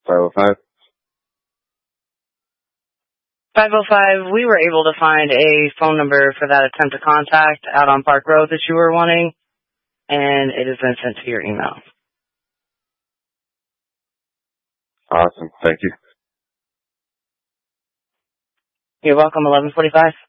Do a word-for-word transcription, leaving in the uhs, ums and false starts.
five oh five. five oh five, we were able to find a phone number for that attempt to contact out on Park Road that you were wanting, and it has been sent to your email. Awesome. Thank you. You're welcome, eleven forty-five.